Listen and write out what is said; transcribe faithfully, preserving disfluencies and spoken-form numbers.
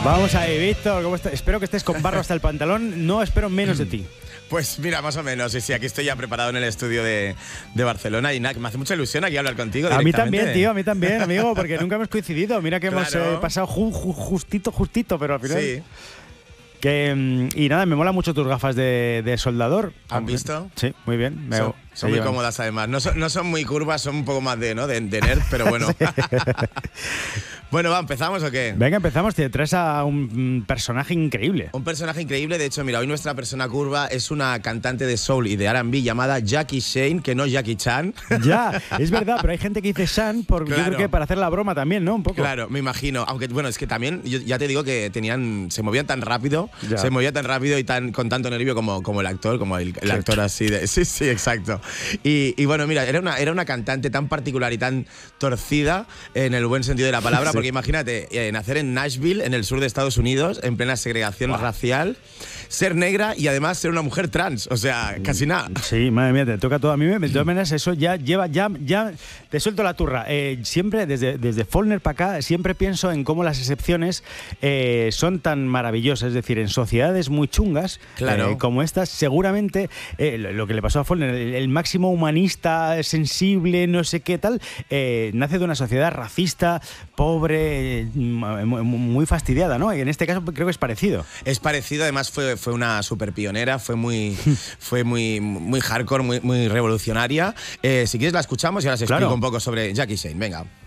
Vamos ahí, Víctor, ¿cómo estás? Espero que estés con barro hasta el pantalón. No espero menos de ti. Pues mira, más o menos. Sí, sí, aquí estoy ya preparado en el estudio de, de Barcelona y nada, que me hace mucha ilusión aquí hablar contigo. A mí también, tío, a mí también, amigo, porque nunca hemos coincidido. Mira que claro. hemos eh, pasado ju, ju, justito, justito, pero al final... Sí. Que, y nada, me mola mucho tus gafas de, de soldador. ¿Han visto? Sí, muy bien. Me, son son muy cómodas además. No son, no son muy curvas, son un poco más de, ¿no? de, de nerd, pero bueno. Sí. Bueno, va, ¿empezamos o qué? Venga, empezamos. Te traes a un personaje increíble. Un personaje increíble. De hecho, mira, hoy nuestra persona curva es una cantante de soul y de R and B llamada Jackie Shane, que no Jackie Chan. Ya, es verdad, pero hay gente que dice Shan por, claro. yo creo que para hacer la broma también, ¿no? Un poco. Claro, me imagino. Aunque, bueno, es que también, yo ya te digo que tenían, se movían tan rápido, ya. se movía tan rápido y tan, con tanto nervio como, como el actor, como el, el actor así de... Sí, sí, exacto. Y, y bueno, mira, era una, era una cantante tan particular y tan torcida en el buen sentido de la palabra, sí. porque imagínate, eh, nacer en Nashville, en el sur de Estados Unidos, en plena segregación wow. racial, ser negra y además ser una mujer trans, o sea, casi nada. Sí, madre mía, te toca todo. A mí, de todas maneras, eso ya lleva, ya, ya te suelto la turra. Eh, siempre, desde, desde Follner para acá, siempre pienso en cómo las excepciones eh, son tan maravillosas, es decir, en sociedades muy chungas, claro. eh, como estas, seguramente eh, lo que le pasó a Follner, el, el máximo humanista, sensible, no sé qué tal, eh, nace de una sociedad racista, pobre, eh, muy fastidiada, ¿no? Y en este caso creo que es parecido. Es parecido, además fue, fue una super pionera, fue muy, fue muy, muy hardcore, muy, muy revolucionaria. Eh, si quieres la escuchamos y ahora os explico claro. un poco sobre Jackie Shane. Venga.